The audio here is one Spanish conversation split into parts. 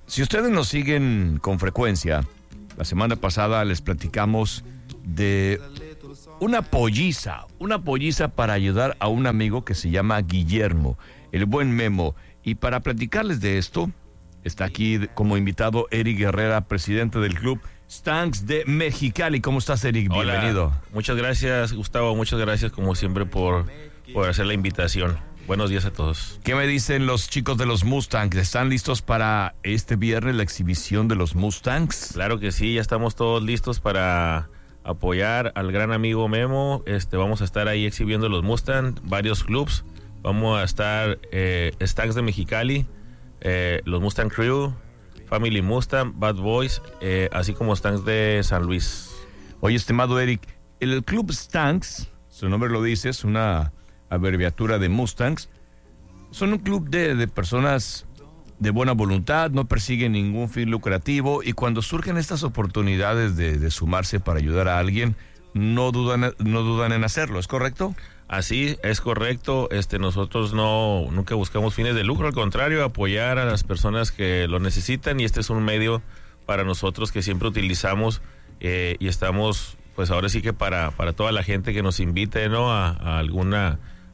Si ustedes nos siguen con frecuencia, la semana pasada les platicamos de una polliza para ayudar a un amigo que se llama Guillermo, el buen Memo. Y para platicarles de esto, está aquí como invitado Eric Herrera, presidente del club Stanks de Mexicali. ¿Cómo estás, Eric? Hola. Bienvenido. Muchas gracias, Gustavo. Muchas gracias, como siempre, por hacer la invitación. Buenos días a todos. ¿Qué me dicen los chicos de los Mustangs? ¿Están listos para este viernes la exhibición de los Mustangs? Claro que sí, ya estamos todos listos para apoyar al gran amigo Memo. Vamos a estar ahí exhibiendo los Mustangs, varios clubs. Vamos a estar Stanks de Mexicali, los Mustang Crew, Family Mustang, Bad Boys, así como Stanks de San Luis. Oye, estimado Eric, el club Stanks, su nombre lo dice, es una abreviatura de Mustangs. Son un club de personas de buena voluntad, no persiguen ningún fin lucrativo, y cuando surgen estas oportunidades de sumarse para ayudar a alguien, no dudan en hacerlo, ¿es correcto? Así es correcto. Nosotros nunca buscamos fines de lucro, al contrario, apoyar a las personas que lo necesitan, y este es un medio para nosotros que siempre utilizamos, y estamos, pues ahora sí que para toda la gente que nos invite, ¿no? a alguna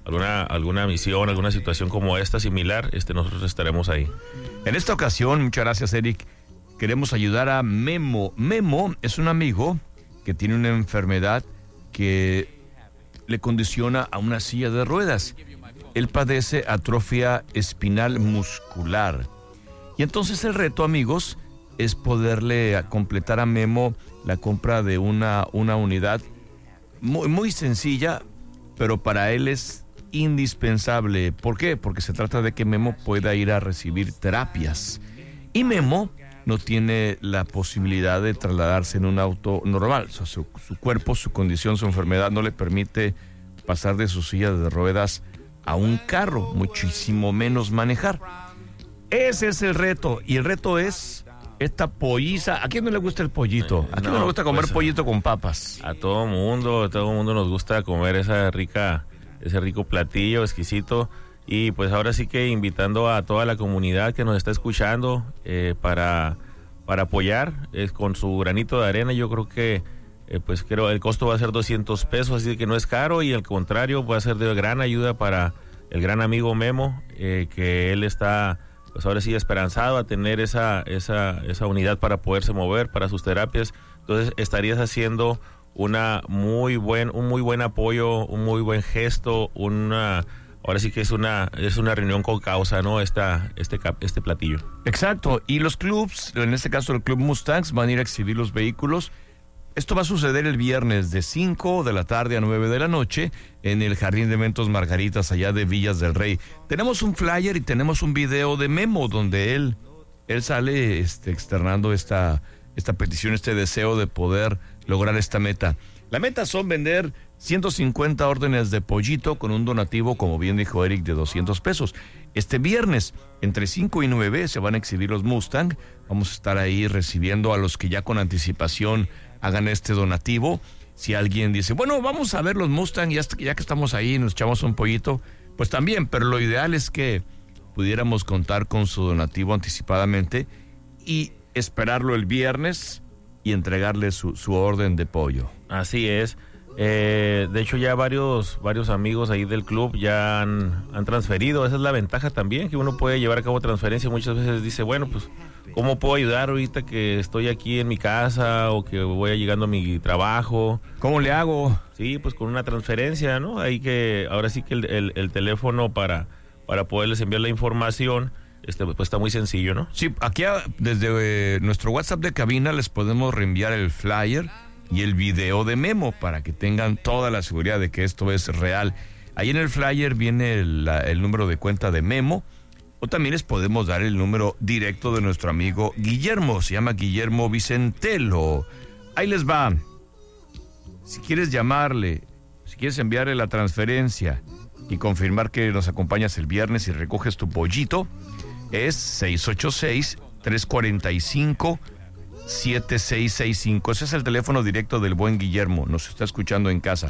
misión, alguna situación como esta similar, nosotros estaremos ahí. En esta ocasión, muchas gracias, Eric, queremos ayudar a Memo. Memo es un amigo que tiene una enfermedad que le condiciona a una silla de ruedas. Él padece atrofia espinal muscular. Y entonces el reto, amigos, es poderle completar a Memo la compra de una unidad muy, muy sencilla, pero para él es indispensable. ¿Por qué? Porque se trata de que Memo pueda ir a recibir terapias. Y Memo no tiene la posibilidad de trasladarse en un auto normal. O sea, su cuerpo, su condición, su enfermedad no le permite pasar de su silla de ruedas a un carro, muchísimo menos manejar. Ese es el reto, y el reto es esta polliza. ¿A quién no le gusta el pollito? ¿A quién no le gusta comer pollito con papas? A todo mundo nos gusta comer ese rico platillo exquisito. Y pues ahora sí que invitando a toda la comunidad que nos está escuchando para apoyar con su granito de arena. Yo creo que creo el costo va a ser $200, así que no es caro, y al contrario va a ser de gran ayuda para el gran amigo Memo, que él está pues ahora sí esperanzado a tener esa unidad para poderse mover para sus terapias. Entonces estarías haciendo un muy buen apoyo, un muy buen gesto, ahora sí que es una reunión con causa, ¿no? Este platillo. Exacto. Y los clubs, en este caso el Club Mustangs, van a ir a exhibir los vehículos. Esto va a suceder el viernes de 5 de la tarde a 9 de la noche en el Jardín de Eventos Margaritas, allá de Villas del Rey. Tenemos un flyer y tenemos un video de Memo donde él sale externando esta petición, este deseo de poder lograr esta meta. La meta son vender 150 órdenes de pollito con un donativo, como bien dijo Eric, de $200. Este viernes, entre 5 y 9, se van a exhibir los Mustang. Vamos a estar ahí recibiendo a los que ya con anticipación hagan este donativo. Si alguien dice, bueno, vamos a ver los Mustang, ya que estamos ahí, nos echamos un pollito, pues también, pero lo ideal es que pudiéramos contar con su donativo anticipadamente y esperarlo el viernes y entregarle su orden de pollo. Así es. De hecho, ya varios amigos ahí del club ya han transferido. Esa es la ventaja también, que uno puede llevar a cabo transferencia. Muchas veces dice, bueno, pues, ¿cómo puedo ayudar ahorita que estoy aquí en mi casa o que voy llegando a mi trabajo? ¿Cómo le hago? Sí, pues con una transferencia, ¿no? Ahora sí que el teléfono para poderles enviar la información, pues está muy sencillo, ¿no? Sí, aquí desde nuestro WhatsApp de cabina les podemos reenviar el flyer y el video de Memo para que tengan toda la seguridad de que esto es real. Ahí en el flyer viene el número de cuenta de Memo, o también les podemos dar el número directo de nuestro amigo Guillermo. Se llama Guillermo Vicentelo. Ahí les va. Si quieres llamarle, si quieres enviarle la transferencia y confirmar que nos acompañas el viernes y recoges tu pollito, es 686-345-7665. Ese es el teléfono directo del buen Guillermo. Nos está escuchando en casa.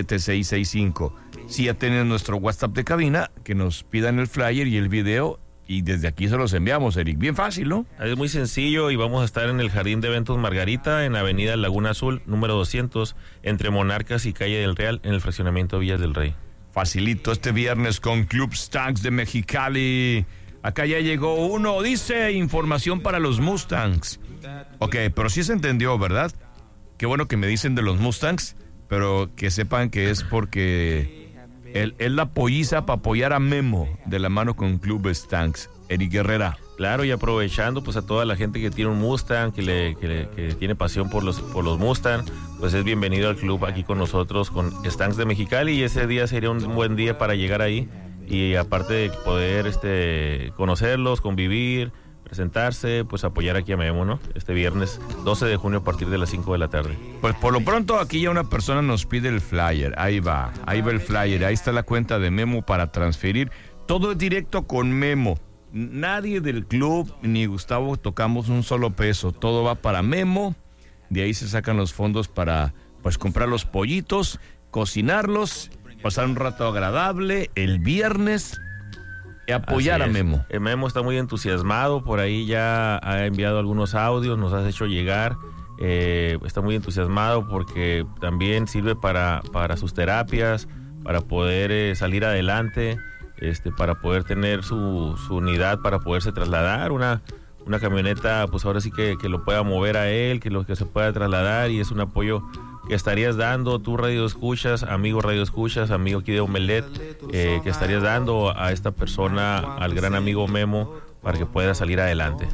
345-7665. Si ya tienen nuestro WhatsApp de cabina, que nos pidan el flyer y el video y desde aquí se los enviamos, Eric. Bien fácil, ¿no? Es muy sencillo y vamos a estar en el Jardín de Eventos Margarita, en Avenida Laguna Azul, número 200, entre Monarcas y Calle del Real, en el fraccionamiento Villas del Rey. Facilito este viernes con Club Stanks de Mexicali. Acá ya llegó uno, dice información para los Mustangs. Ok, pero sí se entendió, ¿verdad? Qué bueno que me dicen de los Mustangs, pero que sepan que es porque él la polliza para apoyar a Memo de la mano con Club Stanks. Eric Herrera. Claro, y aprovechando pues a toda la gente que tiene un Mustang, que tiene pasión por los Mustang, pues es bienvenido al club aquí con nosotros, con Stanks de Mexicali, y ese día sería un buen día para llegar ahí, y aparte de poder conocerlos, convivir, presentarse, pues apoyar aquí a Memo, ¿no? Este viernes 12 de junio a partir de las 5 de la tarde. Pues por lo pronto aquí ya una persona nos pide el flyer, ahí va el flyer, ahí está la cuenta de Memo para transferir, todo es directo con Memo. Nadie del club ni Gustavo tocamos un solo peso, todo va para Memo, de ahí se sacan los fondos para pues comprar los pollitos, cocinarlos, pasar un rato agradable el viernes y apoyar a Memo. Memo está muy entusiasmado, por ahí ya ha enviado algunos audios, nos has hecho llegar, está muy entusiasmado porque también sirve para sus terapias, para poder salir adelante. Para poder tener su unidad, para poderse trasladar, una camioneta, pues ahora sí que lo pueda mover a él, que se pueda trasladar, y es un apoyo que estarías dando, tú radio escuchas, amigo aquí de Omelet, que estarías dando a esta persona, al gran amigo Memo, para que pueda salir adelante.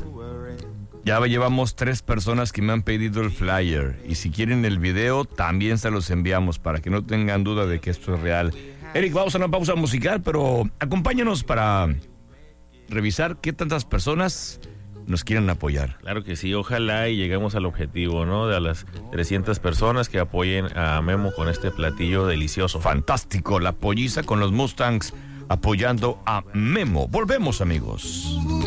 Ya llevamos 3 personas que me han pedido el flyer, y si quieren el video, también se los enviamos, para que no tengan duda de que esto es real. Eric, vamos a una pausa musical, pero acompáñanos para revisar qué tantas personas nos quieren apoyar. Claro que sí, ojalá y lleguemos al objetivo, ¿no? De las 300 personas que apoyen a Memo con este platillo delicioso. Fantástico, la polliza con los Mustangs apoyando a Memo. Volvemos, amigos.